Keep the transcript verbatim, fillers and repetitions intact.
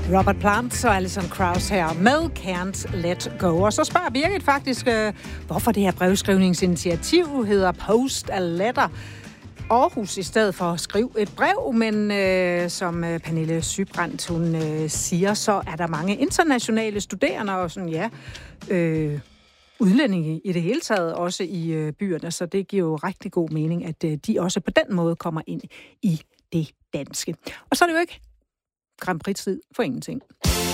Robert Plant og Alison Krauss her med Can't Let Go. Og så spørger Birgit faktisk, øh, hvorfor det her brevskrivningsinitiativ hedder Post a Letter Aarhus i stedet for at skrive et brev. Men øh, som øh, Pernille Sybrandt, hun øh, siger, så er der mange internationale studerende og sådan, ja, øh, udlændinge i det hele taget, også i øh, byerne. Så det giver jo rigtig god mening, at øh, de også på den måde kommer ind i det danske. Og så er det jo ikke Grand Prix-tid for ingenting.